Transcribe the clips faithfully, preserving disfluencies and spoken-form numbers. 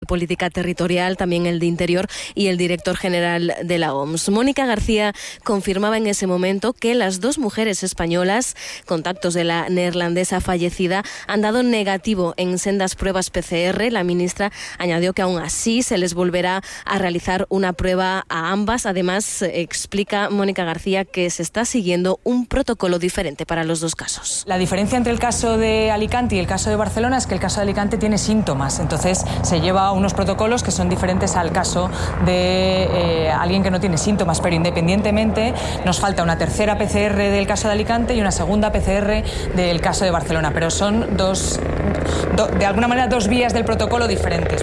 política territorial, también el de Interior y el director general de la O M S. Mónica García confirmaba en ese momento que las dos mujeres españolas, contactos de la neerlandesa fallecida, han dado negativo en sendas pruebas P C R. La ministra añadió que aún así se les volverá a realizar una prueba a ambas. Además, explica Mónica García que se está siguiendo un protocolo diferente para los dos casos. La diferencia entre el caso de Alicante y el caso de Barcelona es que el caso de Alicante tiene síntomas, entonces se lleva unos protocolos que son diferentes al caso de eh, alguien que no tiene síntomas, pero independientemente nos falta una tercera P C R del caso de Alicante y una segunda P C R del caso de Barcelona, pero son dos, do, de alguna manera dos vías del protocolo diferentes.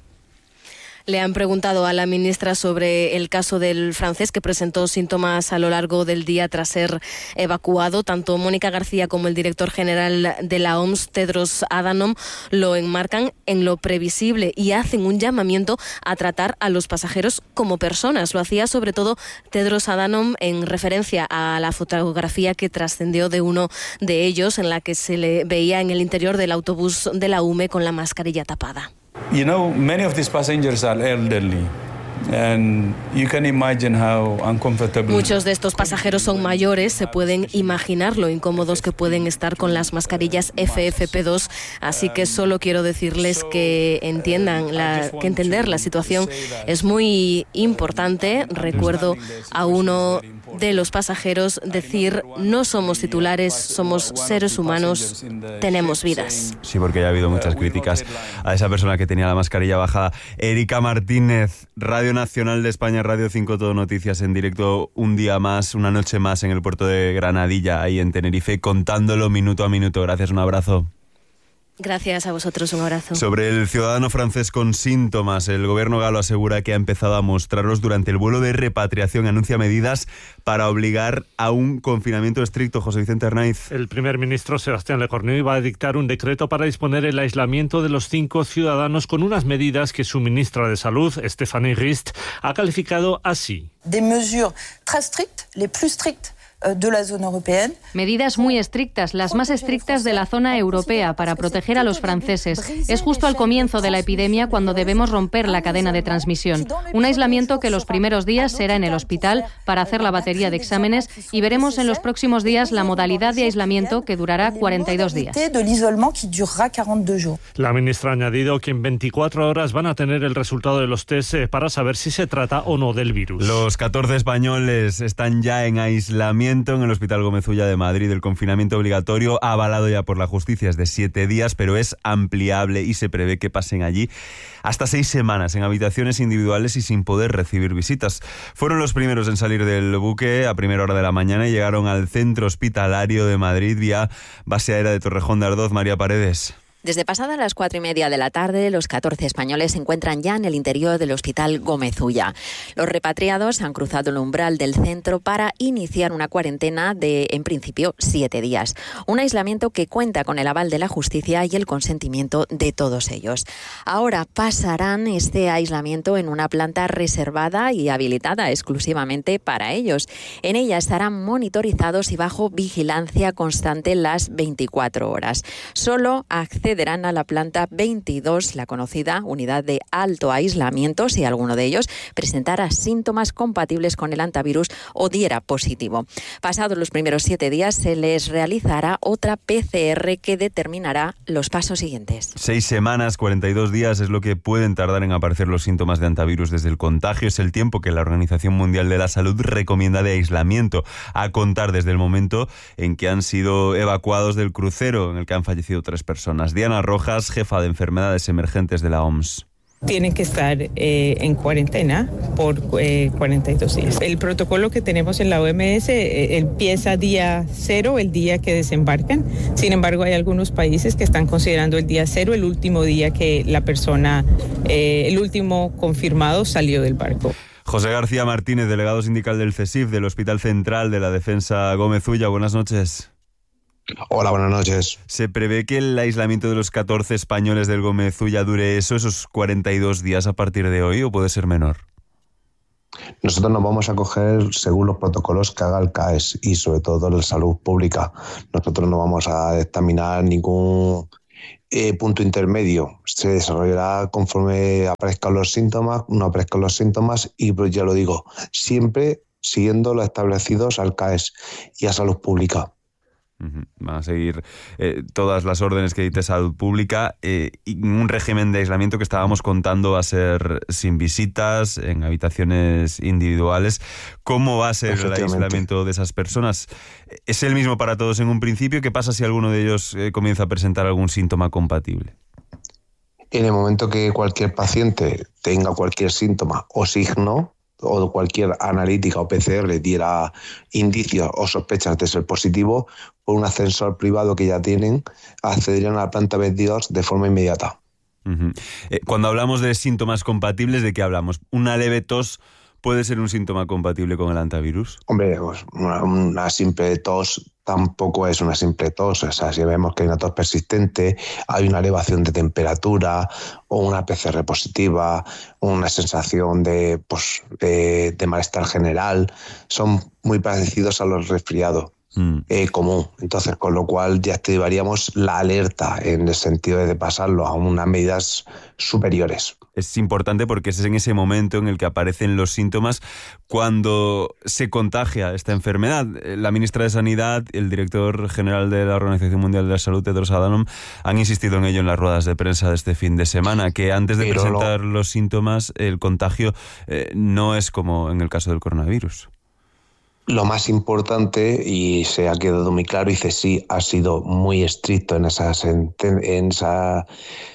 Le han preguntado a la ministra sobre el caso del francés que presentó síntomas a lo largo del día tras ser evacuado. Tanto Mónica García como el director general de la O M S, Tedros Adhanom, lo enmarcan en lo previsible y hacen un llamamiento a tratar a los pasajeros como personas. Lo hacía sobre todo Tedros Adhanom en referencia a la fotografía que trascendió de uno de ellos en la que se le veía en el interior del autobús de la U M E con la mascarilla tapada. You know, many of these passengers are elderly. And you can imagine how uncomfortable. Muchos de estos pasajeros son mayores, se pueden imaginar lo incómodos que pueden estar con las mascarillas F F P dos, así que solo quiero decirles que entiendan, la, que entender la situación es muy importante. Recuerdo a uno de los pasajeros decir: no somos titulares, somos seres humanos, tenemos vidas. Sí, porque ya ha habido muchas críticas a esa persona que tenía la mascarilla bajada. Erika Martínez, Radio Nacional de España, Radio cinco Todo Noticias, en directo un día más, una noche más en el puerto de Granadilla, ahí en Tenerife, contándolo minuto a minuto. Gracias, un abrazo. Gracias a vosotros, un abrazo. Sobre el ciudadano francés con síntomas, el gobierno galo asegura que ha empezado a mostrarlos durante el vuelo de repatriación y anuncia medidas para obligar a un confinamiento estricto. José Vicente Arnaiz. El primer ministro Sébastien Lecornu va a dictar un decreto para disponer el aislamiento de los cinco ciudadanos con unas medidas que su ministra de Salud, Stéphanie Rist, ha calificado así. Des mesures très strictes, les plus strictes de la zona européenne. Medidas muy estrictas, las más estrictas de la zona europea, para proteger a los franceses. Es justo al comienzo de la epidemia cuando debemos romper la cadena de transmisión. Un aislamiento que los primeros días será en el hospital para hacer la batería de exámenes y veremos en los próximos días la modalidad de aislamiento que durará cuarenta y dos días. La ministra ha añadido que en veinticuatro horas van a tener el resultado de los test para saber si se trata o no del virus. Los catorce españoles están ya en aislamiento en el Hospital Gómez Ulla de Madrid. El confinamiento obligatorio, avalado ya por la justicia, es de siete días, pero es ampliable y se prevé que pasen allí hasta seis semanas en habitaciones individuales y sin poder recibir visitas. Fueron los primeros en salir del buque a primera hora de la mañana y llegaron al centro hospitalario de Madrid vía base aérea de Torrejón de Ardoz. María Paredes. Desde pasadas las cuatro y media de la tarde, los catorce españoles se encuentran ya en el interior del Hospital Gómez Ulla. Los repatriados han cruzado el umbral del centro para iniciar una cuarentena de, en principio, siete días. Un aislamiento que cuenta con el aval de la justicia y el consentimiento de todos ellos. Ahora pasarán este aislamiento en una planta reservada y habilitada exclusivamente para ellos. En ella estarán monitorizados y bajo vigilancia constante las veinticuatro horas. Solo acceden a la planta veintidós, la conocida unidad de alto aislamiento, si alguno de ellos presentara síntomas compatibles con el antivirus o diera positivo. Pasados los primeros siete días se les realizará otra P C R que determinará los pasos siguientes. Seis semanas, cuarenta y dos días es lo que pueden tardar en aparecer los síntomas de antivirus desde el contagio. Es el tiempo que la Organización Mundial de la Salud recomienda de aislamiento, a contar desde el momento en que han sido evacuados del crucero en el que han fallecido tres personas. Diana Rojas, jefa de enfermedades emergentes de la O M S. Tienen que estar eh, en cuarentena por eh, cuarenta y dos días. El protocolo que tenemos en la O M S eh, empieza día cero, el día que desembarcan. Sin embargo, hay algunos países que están considerando el día cero, el último día que la persona, eh, el último confirmado salió del barco. José García Martínez, delegado sindical del CESIF, del Hospital Central de la Defensa Gómez Ulla. Buenas noches. Hola, buenas noches. ¿Se prevé que el aislamiento de los catorce españoles del Gómez Ulla dure eso, esos cuarenta y dos días a partir de hoy, o puede ser menor? Nosotros nos vamos a coger según los protocolos que haga el C A E S y sobre todo la salud pública. Nosotros no vamos a dictaminar ningún eh, punto intermedio. Se desarrollará conforme aparezcan los síntomas, no aparezcan los síntomas y, pues ya lo digo, siempre siguiendo los establecidos al C A E S y a Salud Pública. Uh-huh. Van a seguir eh, todas las órdenes que dicte Salud Pública eh, y un régimen de aislamiento que estábamos contando va a ser sin visitas, en habitaciones individuales. ¿Cómo va a ser el aislamiento de esas personas? ¿Es el mismo para todos en un principio? ¿Qué pasa si alguno de ellos eh, comienza a presentar algún síntoma compatible? En el momento que cualquier paciente tenga cualquier síntoma o signo, o cualquier analítica o P C R diera indicios o sospechas de ser positivo, por un ascensor privado que ya tienen, accederían a la planta veintidós de forma inmediata. Uh-huh. Eh, cuando hablamos de síntomas compatibles, ¿de qué hablamos? ¿Una leve tos puede ser un síntoma compatible con el hantavirus? Hombre, pues una, una simple tos tampoco es una simple tos. O sea, si vemos que hay una tos persistente, hay una elevación de temperatura o una P C R positiva, una sensación de, pues, de, de malestar general, son muy parecidos a los resfriados. Mm. Eh, común. Entonces, con lo cual ya activaríamos la alerta en el sentido de pasarlo a unas medidas superiores. Es importante porque es en ese momento en el que aparecen los síntomas cuando se contagia esta enfermedad. La ministra de Sanidad y el director general de la Organización Mundial de la Salud, Tedros Adhanom, han insistido en ello en las ruedas de prensa de este fin de semana, que antes de Pero presentar lo... los síntomas, el contagio eh, no es como en el caso del coronavirus. Lo más importante, y se ha quedado muy claro, y C S I ha sido muy estricto en esa, en esa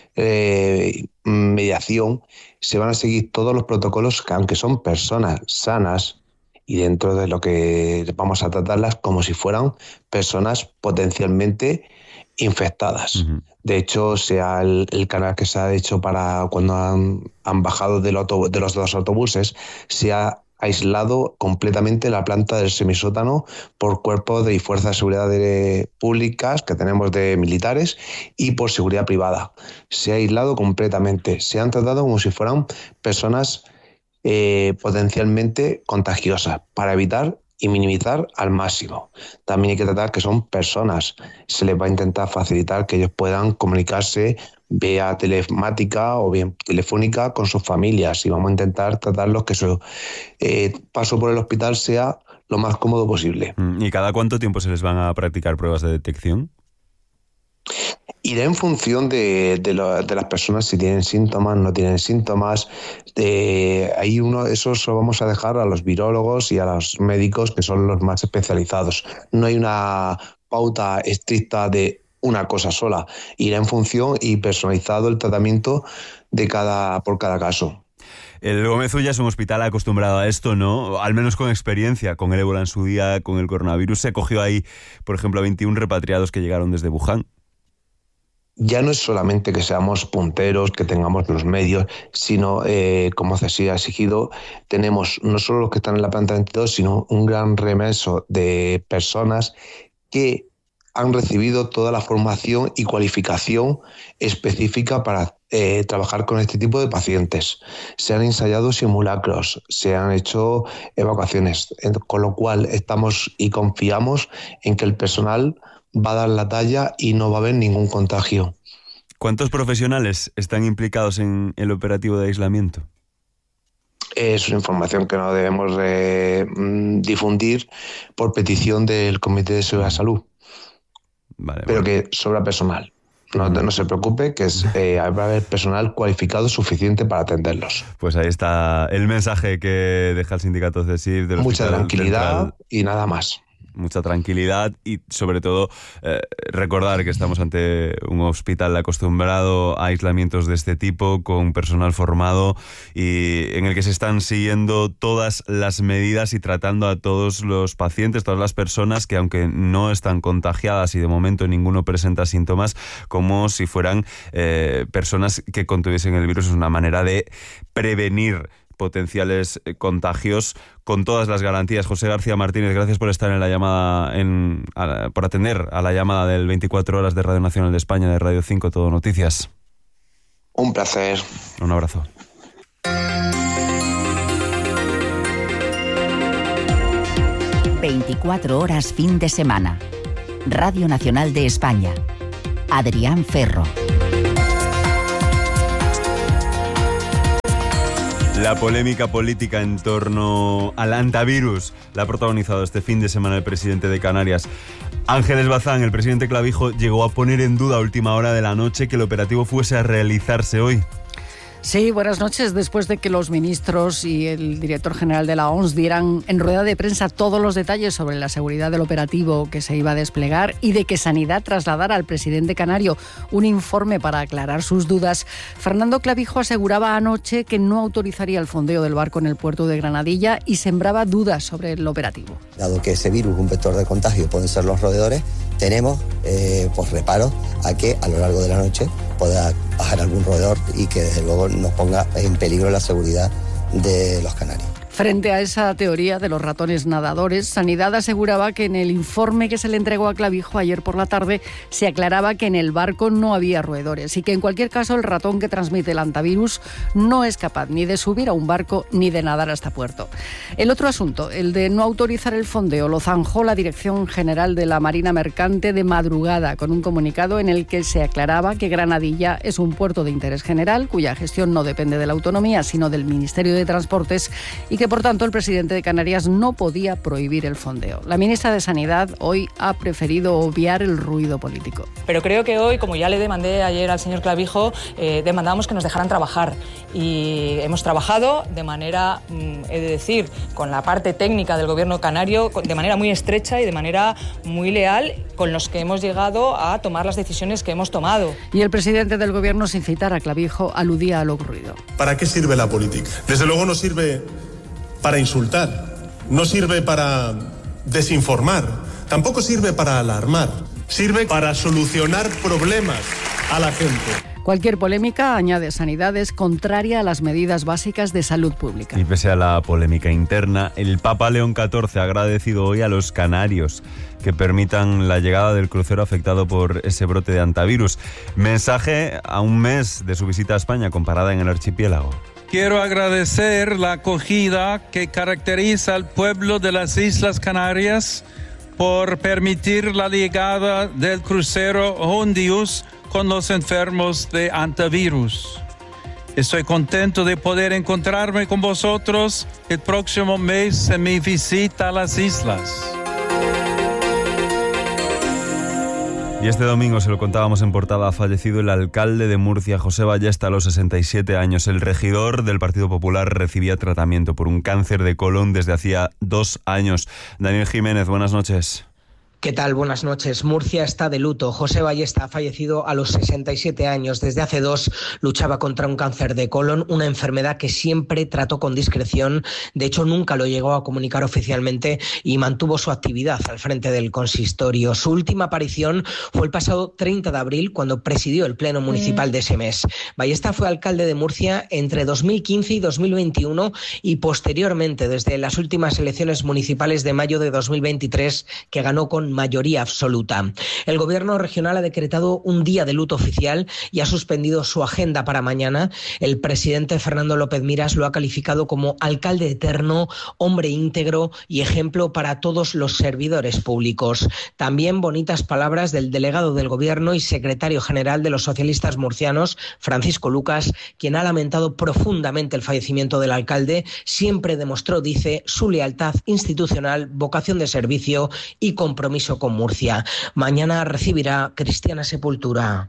eh, mediación, se van a seguir todos los protocolos que, aunque son personas sanas, y dentro de lo que vamos a tratarlas como si fueran personas potencialmente infectadas. Uh-huh. De hecho, sea el, el canal que se ha hecho para cuando han, han bajado del autobús, de los dos autobuses, se ha aislado completamente la planta del semisótano por cuerpos de y fuerzas de seguridad de, públicas que tenemos de militares y por seguridad privada. Se ha aislado completamente. Se han tratado como si fueran personas eh, potencialmente contagiosas para evitar y minimizar al máximo. También hay que tratar que son personas. Se les va a intentar facilitar que ellos puedan comunicarse vía telemática o bien telefónica con sus familias, y vamos a intentar tratarlos que su eh, paso por el hospital sea lo más cómodo posible. ¿Y cada cuánto tiempo se les van a practicar pruebas de detección? Irá en función de, de, lo, de las personas, si tienen síntomas, no tienen síntomas. De, ahí uno, eso se lo vamos a dejar a los virólogos y a los médicos, que son los más especializados. No hay una pauta estricta de una cosa sola. Irá en función y personalizado el tratamiento de cada, por cada caso. El Gómez Ulla es un hospital acostumbrado a esto, ¿no? Al menos con experiencia, con el ébola en su día, con el coronavirus. Se acogió ahí, por ejemplo, a veintiún repatriados que llegaron desde Wuhan. Ya no es solamente que seamos punteros, que tengamos los medios, sino, eh, como se ha exigido, tenemos no solo los que están en la planta veintidós, sino un gran remeso de personas que han recibido toda la formación y cualificación específica para eh, trabajar con este tipo de pacientes. Se han ensayado simulacros, se han hecho evacuaciones, con lo cual estamos y confiamos en que el personal va a dar la talla y no va a haber ningún contagio. ¿Cuántos profesionales están implicados en el operativo de aislamiento? Es una información que no debemos eh, difundir por petición del Comité de Seguridad de Salud. Vale, pero bueno, que sobra personal. No, no se preocupe, que es, eh, va a haber personal cualificado suficiente para atenderlos. Pues ahí está el mensaje que deja el sindicato C S I F. Mucha tranquilidad central. Y nada más. Mucha tranquilidad y sobre todo eh, recordar que estamos ante un hospital acostumbrado a aislamientos de este tipo, con personal formado y en el que se están siguiendo todas las medidas y tratando a todos los pacientes, todas las personas que, aunque no están contagiadas y de momento ninguno presenta síntomas, como si fueran eh, personas que contuviesen el virus. Es una manera de prevenir potenciales contagios con todas las garantías. José García Martínez, gracias por estar en la llamada, en, a, por atender a la llamada del veinticuatro horas de Radio Nacional de España, de Radio cinco Todo Noticias. Un placer. Un abrazo. veinticuatro horas fin de semana. Radio Nacional de España. Adrián Ferro. La polémica política en torno al antivirus la ha protagonizado este fin de semana el presidente de Canarias. Ángeles Bazán, el presidente Clavijo, llegó a poner en duda a última hora de la noche que el operativo fuese a realizarse hoy. Sí, buenas noches. Después de que los ministros y el director general de la O M S dieran en rueda de prensa todos los detalles sobre la seguridad del operativo que se iba a desplegar y de que Sanidad trasladara al presidente canario un informe para aclarar sus dudas, Fernando Clavijo aseguraba anoche que no autorizaría el fondeo del barco en el puerto de Granadilla y sembraba dudas sobre el operativo. Dado que ese virus, un vector de contagio, pueden ser los roedores, tenemos eh, pues reparo a que a lo largo de la noche pueda bajar algún roedor y que desde luego nos ponga en peligro la seguridad de los canarios. Frente a esa teoría de los ratones nadadores, Sanidad aseguraba que en el informe que se le entregó a Clavijo ayer por la tarde se aclaraba que en el barco no había roedores y que en cualquier caso el ratón que transmite el antivirus no es capaz ni de subir a un barco ni de nadar hasta puerto. El otro asunto, el de no autorizar el fondeo, lo zanjó la Dirección General de la Marina Mercante de madrugada con un comunicado en el que se aclaraba que Granadilla es un puerto de interés general cuya gestión no depende de la autonomía sino del Ministerio de Transportes y que por tanto el presidente de Canarias no podía prohibir el fondeo. La ministra de Sanidad hoy ha preferido obviar el ruido político. Pero creo que hoy, como ya le demandé ayer al señor Clavijo, eh, demandábamos que nos dejaran trabajar y hemos trabajado de manera, he de decir, con la parte técnica del gobierno canario, de manera muy estrecha y de manera muy leal con los que hemos llegado a tomar las decisiones que hemos tomado. Y el presidente del gobierno, sin citar a Clavijo, aludía a lo ocurrido. ¿Para qué sirve la política? Desde luego no sirve para insultar, no sirve para desinformar, tampoco sirve para alarmar, sirve para solucionar problemas a la gente. Cualquier polémica, añade Sanidad, es contraria a las medidas básicas de salud pública. Y pese a la polémica interna, el Papa León catorce ha agradecido hoy a los canarios que permitan la llegada del crucero afectado por ese brote de antivirus. Mensaje a un mes de su visita a España comparada en el archipiélago. Quiero agradecer la acogida que caracteriza al pueblo de las Islas Canarias por permitir la llegada del crucero Hondius con los enfermos de antivirus. Estoy contento de poder encontrarme con vosotros el próximo mes en mi visita a las islas. Y este domingo, se lo contábamos en portada, ha fallecido el alcalde de Murcia, José Ballesta, a los sesenta y siete años. El regidor del Partido Popular recibía tratamiento por un cáncer de colon desde hacía dos años. Daniel Jiménez, buenas noches. ¿Qué tal? Buenas noches. Murcia está de luto. José Ballesta ha fallecido a los sesenta y siete años. Desde hace dos luchaba contra un cáncer de colon, una enfermedad que siempre trató con discreción. De hecho, nunca lo llegó a comunicar oficialmente y mantuvo su actividad al frente del consistorio. Su última aparición fue el pasado treinta de abril, cuando presidió el pleno municipal de ese mes. Ballesta fue alcalde de Murcia entre dos mil quince y dos mil veintiuno y posteriormente, desde las últimas elecciones municipales de mayo de dos mil veintitrés, que ganó con mayoría absoluta. El gobierno regional ha decretado un día de luto oficial y ha suspendido su agenda para mañana. El presidente Fernando López Miras lo ha calificado como alcalde eterno, hombre íntegro y ejemplo para todos los servidores públicos. También bonitas palabras del delegado del gobierno y secretario general de los socialistas murcianos, Francisco Lucas, quien ha lamentado profundamente el fallecimiento del alcalde. Siempre demostró, dice, su lealtad institucional, vocación de servicio y compromiso con Murcia. Mañana recibirá cristiana sepultura.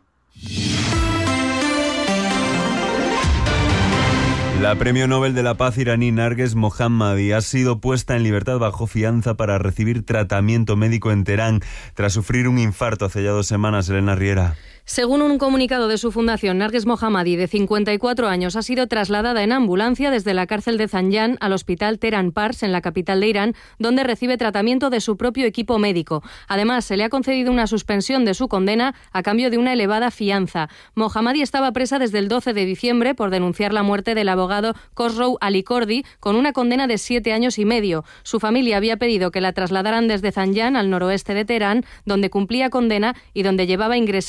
La premio Nobel de la Paz iraní Narges Mohammadi ha sido puesta en libertad bajo fianza para recibir tratamiento médico en Teherán tras sufrir un infarto hace ya dos semanas. Elena Riera. Según un comunicado de su fundación, Narges Mohammadi, de cincuenta y cuatro años, ha sido trasladada en ambulancia desde la cárcel de Zanjan al hospital Tehran Pars, en la capital de Irán, donde recibe tratamiento de su propio equipo médico. Además, se le ha concedido una suspensión de su condena a cambio de una elevada fianza. Mohammadi estaba presa desde el doce de diciembre por denunciar la muerte del abogado Khosrow Alikordi, con una condena de siete años y medio. Su familia había pedido que la trasladaran desde Zanjan al noroeste de Teherán, donde cumplía condena y donde llevaba ingresada,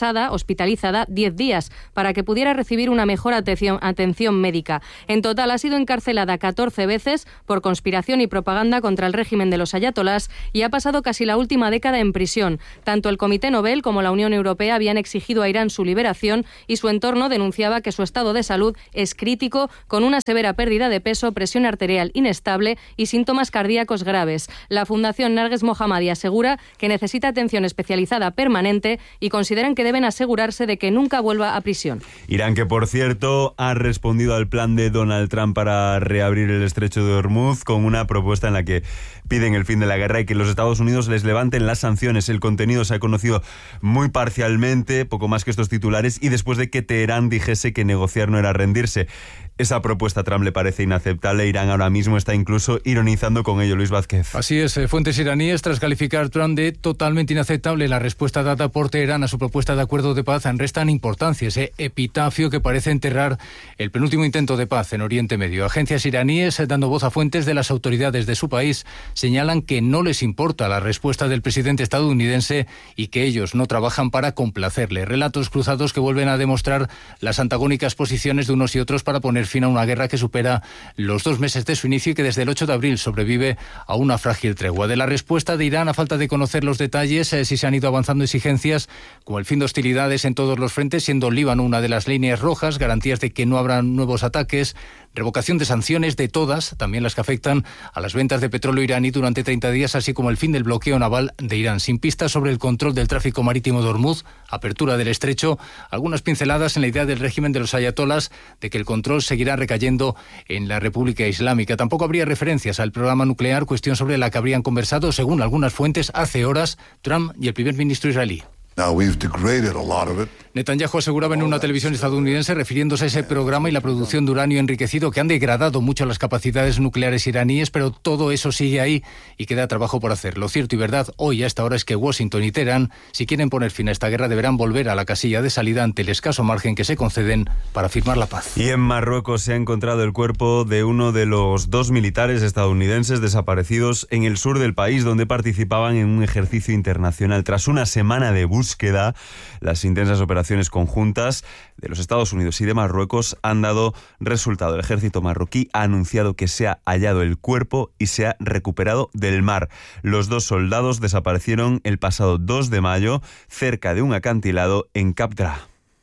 hospitalizada diez días para que pudiera recibir una mejor atención, atención médica. En total ha sido encarcelada catorce veces por conspiración y propaganda contra el régimen de los ayatolás y ha pasado casi la última década en prisión. Tanto el Comité Nobel como la Unión Europea habían exigido a Irán su liberación y su entorno denunciaba que su estado de salud es crítico, con una severa pérdida de peso, presión arterial inestable y síntomas cardíacos graves. La Fundación Narges Mohammadi asegura que necesita atención especializada permanente y consideran que deben asegurarse de que nunca vuelva a prisión. Irán, que por cierto ha respondido al plan de Donald Trump para reabrir el estrecho de Hormuz con una propuesta en la que piden el fin de la guerra y que los Estados Unidos les levanten las sanciones. El contenido se ha conocido muy parcialmente, poco más que estos titulares, y después de que Teherán dijese que negociar no era rendirse. Esa propuesta a Trump le parece inaceptable. Irán ahora mismo está incluso ironizando con ello. Luis Vázquez. Así es, fuentes iraníes, tras calificar a Trump de totalmente inaceptable la respuesta dada por Teherán a su propuesta de acuerdo de paz, restan importancia ese epitafio que parece enterrar el penúltimo intento de paz en Oriente Medio. Agencias iraníes, dando voz a fuentes de las autoridades de su país, señalan que no les importa la respuesta del presidente estadounidense y que ellos no trabajan para complacerle. Relatos cruzados que vuelven a demostrar las antagónicas posiciones de unos y otros para poner fin a una guerra que supera los dos meses de su inicio y que desde el ocho de abril sobrevive a una frágil tregua. De la respuesta de Irán, a falta de conocer los detalles, eh, si se han ido avanzando exigencias como el fin de hostilidades en todos los frentes, siendo Líbano una de las líneas rojas, garantías de que no habrá nuevos ataques, revocación de sanciones de todas, también las que afectan a las ventas de petróleo iraní durante treinta días, así como el fin del bloqueo naval de Irán. Sin pistas sobre el control del tráfico marítimo de Hormuz, apertura del estrecho, algunas pinceladas en la idea del régimen de los ayatolás de que el control seguirá recayendo en la República Islámica. Tampoco habría referencias al programa nuclear, cuestión sobre la que habrían conversado, según algunas fuentes, hace horas, Trump y el primer ministro israelí. Now we've degraded a lot of it. Netanyahu aseguraba en una televisión estadounidense, refiriéndose a ese programa y la producción de uranio enriquecido, que han degradado mucho las capacidades nucleares iraníes, pero todo eso sigue ahí y queda trabajo por hacer. Lo cierto y verdad hoy a esta hora es que Washington y Teherán, si quieren poner fin a esta guerra, deberán volver a la casilla de salida ante el escaso margen que se conceden para firmar la paz. Y en Marruecos se ha encontrado el cuerpo de uno de los dos militares estadounidenses desaparecidos en el sur del país, donde participaban en un ejercicio internacional. Tras una semana de búsqueda, las intensas operaciones conjuntas de los Estados Unidos y de Marruecos han dado resultado. El ejército marroquí ha anunciado que se ha hallado el cuerpo y se ha recuperado del mar. Los dos soldados desaparecieron el pasado dos de mayo cerca de un acantilado en Cap Dra.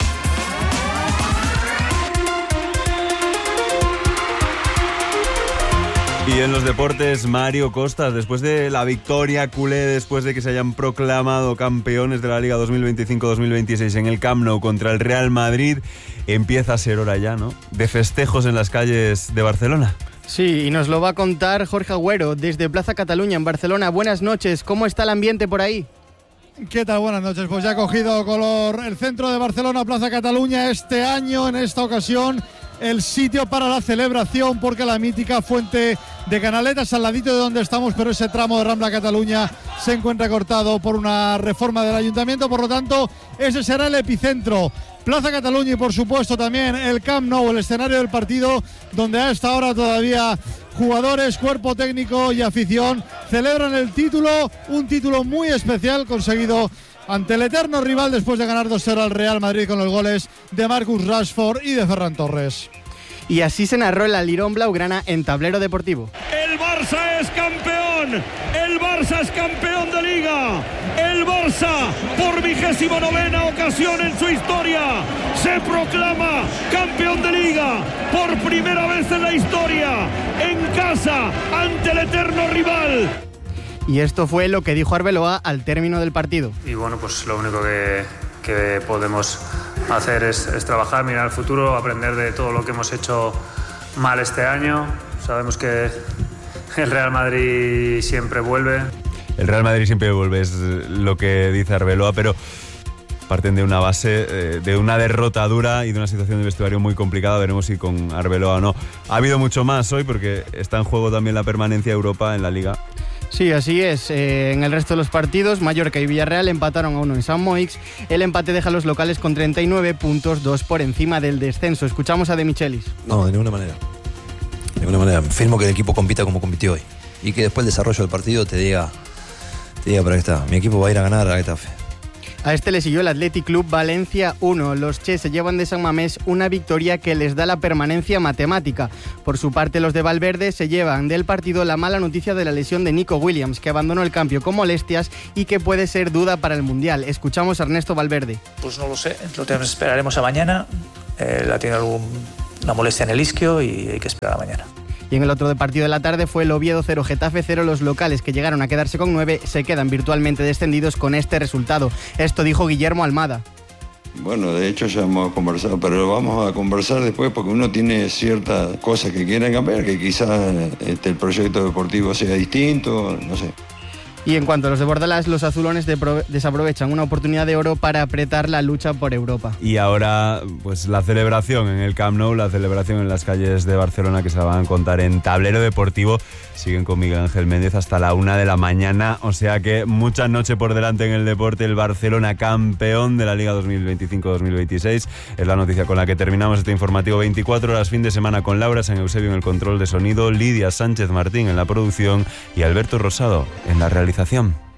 Y en los deportes, Mario Costas, después de la victoria culé, después de que se hayan proclamado campeones de la Liga dos mil veinticinco dos mil veintiséis en el Camp Nou contra el Real Madrid, empieza a ser hora ya, ¿no?, de festejos en las calles de Barcelona. Sí, y nos lo va a contar Jorge Agüero desde Plaza Cataluña en Barcelona. Buenas noches, ¿cómo está el ambiente por ahí? ¿Qué tal? Buenas noches. Pues ya ha cogido color el centro de Barcelona, Plaza Cataluña, este año, en esta ocasión, el sitio para la celebración, porque la mítica fuente de Canaletas, al ladito de donde estamos, pero ese tramo de Rambla Cataluña se encuentra cortado por una reforma del ayuntamiento, por lo tanto ese será el epicentro. Plaza Cataluña y por supuesto también el Camp Nou, el escenario del partido, donde a esta hora todavía jugadores, cuerpo técnico y afición celebran el título, un título muy especial conseguido ante el eterno rival después de ganar dos cero al Real Madrid con los goles de Marcus Rashford y de Ferran Torres. Y así se narró el Alirón Blaugrana en Tablero Deportivo. El Barça es campeón, el Barça es campeón de Liga, el Barça por vigésimo novena ocasión en su historia se proclama campeón de Liga por primera vez en la historia, en casa ante el eterno rival. Y esto fue lo que dijo Arbeloa al término del partido. Y bueno, pues lo único que, que podemos hacer es, es trabajar, mirar al futuro, aprender de todo lo que hemos hecho mal este año. Sabemos que el Real Madrid siempre vuelve. El Real Madrid siempre vuelve, es lo que dice Arbeloa, pero parten de una base, eh, de una derrota dura y de una situación de vestuario muy complicada. Veremos si con Arbeloa o no. Ha habido mucho más hoy porque está en juego también la permanencia de Europa en la Liga. Sí, así es. Eh, en el resto de los partidos, Mallorca y Villarreal empataron a uno en Sant Moix. El empate deja a los locales con treinta y nueve puntos, dos por encima del descenso. Escuchamos a De Michelis. No, de ninguna manera. De ninguna manera. Firmo que el equipo compita como compitió hoy. Y que después el desarrollo del partido te diga, te diga, pero ahí está, mi equipo va a ir a ganar a Getafe. A este le siguió el Athletic Club Valencia uno. Los Che se llevan de San Mamés una victoria que les da la permanencia matemática. Por su parte, los de Valverde se llevan del partido la mala noticia de la lesión de Nico Williams, que abandonó el campo con molestias y que puede ser duda para el Mundial. Escuchamos a Ernesto Valverde. Pues no lo sé, lo tenemos, esperaremos a mañana. Él ha tenido algún, una molestia en el isquio y hay que esperar a mañana. Y en el otro partido de la tarde fue el Oviedo cero, Getafe cero. Los locales, que llegaron a quedarse con nueve, se quedan virtualmente descendidos con este resultado. Esto dijo Guillermo Almada. Bueno, de hecho ya hemos conversado, pero lo vamos a conversar después porque uno tiene ciertas cosas que quieren cambiar, que quizás este, el proyecto deportivo sea distinto, no sé. Y en cuanto a los de Bordalás, los azulones de desaprovechan una oportunidad de oro para apretar la lucha por Europa. Y ahora, pues la celebración en el Camp Nou, la celebración en las calles de Barcelona, que se la van a contar en Tablero Deportivo. Siguen con Miguel Ángel Méndez hasta la una de la mañana, o sea que mucha noche por delante en el deporte. El Barcelona, campeón de la Liga dos mil veinticinco dos mil veintiséis, es la noticia con la que terminamos este informativo veinticuatro horas fin de semana, con Laura San Eusebio en el control de sonido, Lidia Sánchez Martín en la producción y Alberto Rosado en la realización.